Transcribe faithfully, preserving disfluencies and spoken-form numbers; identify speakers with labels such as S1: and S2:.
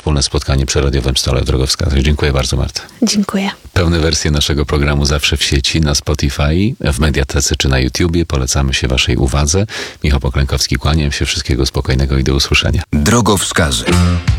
S1: wspólne spotkanie przy radiowym stole w Drogowskazach. Dziękuję bardzo, Marta.
S2: Dziękuję.
S1: Pełne wersje naszego programu zawsze w sieci, na Spotify, w Mediatece czy na YouTubie. Polecamy się waszej uwadze. Michał Poklękowski, kłaniam się. Wszystkiego spokojnego i do usłyszenia.
S3: Drogowskazy.